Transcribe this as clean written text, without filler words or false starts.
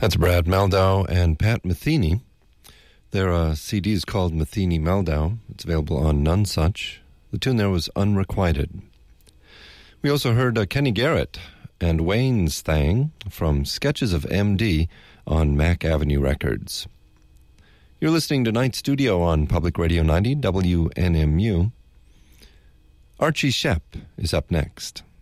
That's Brad Mehldau and Pat Metheny. Their CD is called Metheny Mehldau. It's available on Nonesuch. The tune there was Unrequited. We also heard Kenny Garrett and Wayne's Thang from Sketches of MD on Mack Avenue Records. You're listening to Night Studio on Public Radio 90 WNMU. Archie Shepp is up next.